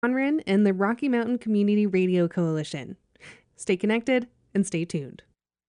Conran and the Rocky Mountain Community Radio Coalition. Stay connected and stay tuned.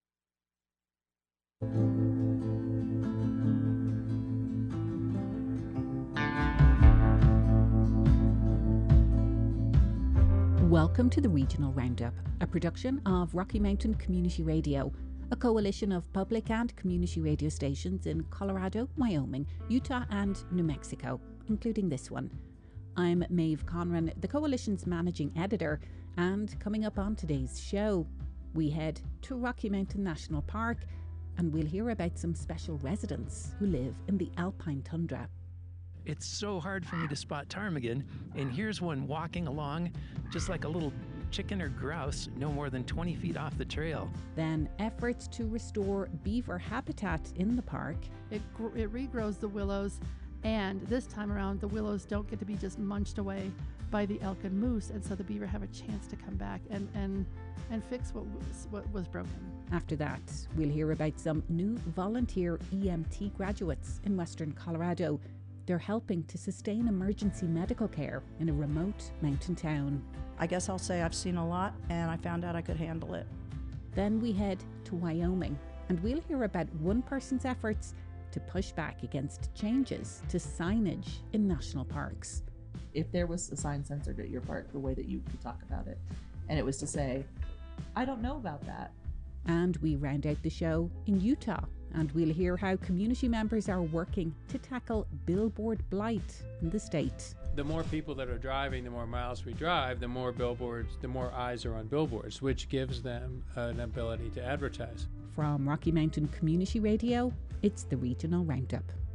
Welcome to the Regional Roundup, a production of Rocky Mountain Community Radio, a coalition of public and community radio stations in Colorado, Wyoming, Utah and New Mexico, including this one. I'm Maeve Conran, the coalition's managing editor, and coming up on today's show, we head to Rocky Mountain National Park and we'll hear about some special residents who live in the alpine tundra. It's so hard for me to spot ptarmigan, and here's one walking along just like a little chicken or grouse no more than 20 feet off the trail. Then efforts to restore beaver habitat in the park. It regrows the willows, and this time around the willows don't get to be just munched away by the elk and moose, and so the beaver have a chance to come back and fix what was broken. After that, we'll hear about some new volunteer EMT graduates in Western Colorado. They're helping to sustain emergency medical care in a remote mountain town. I guess I'll say I've seen a lot, and I found out I could handle it. Then we head to Wyoming, and we'll hear about one person's efforts to push back against changes to signage in national parks. If there was a sign censored at your park, the way that you could talk about it, and it was to say, I don't know about that. And we round out the show in Utah, and we'll hear how community members are working to tackle billboard blight in the state. The more people that are driving, the more miles we drive, the more billboards, the more eyes are on billboards, which gives them an ability to advertise. From Rocky Mountain Community Radio, it's the Regional Roundup.